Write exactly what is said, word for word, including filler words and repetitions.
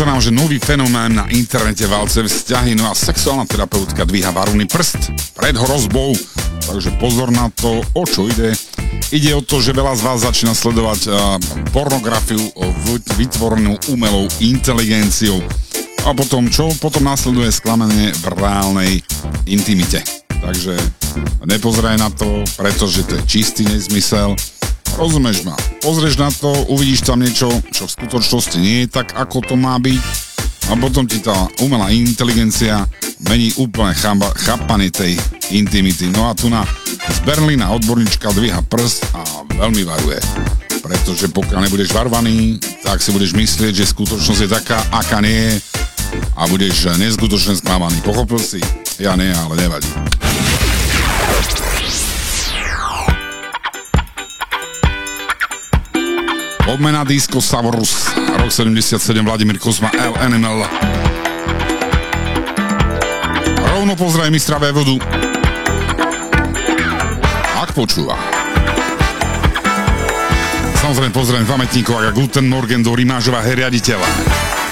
Pozerám, že nový fenomén na internete valce vzťahy, no a sexuálna terapeutka dvíha varovný prst pred hrozbou. Takže pozor na to, o čo ide. Ide o to, že veľa z vás začína sledovať uh, pornografiu vytvorenú umelou inteligenciou. A potom čo? Potom následuje sklamanie v reálnej intimite. Takže nepozeraj na to, pretože to je čistý nezmysel. Rozumieš ma? Pozrieš na to, uvidíš tam niečo, čo v skutočnosti nie je tak, ako to má byť. A potom ti tá umelá inteligencia mení úplne chamba, chápanie tej intimity. No a tu na z Berlína odborníčka dvíha prst a veľmi varuje. Pretože pokiaľ nebudeš varvaný, tak si budeš myslieť, že skutočnosť je taká, aká nie je. A budeš neskutočne sklamaný. Pochopil si? Ja nie, ale nevadí. Obmena Disco Savorus, rok sedemdesiatsedem, Vladimír Kozma, L Animal. Rovno pozdraj mistra vodu. Ak počúva. Samozrejme pozdravujem pamätníkov ako Guten Morgen do Rimážova riaditeľa.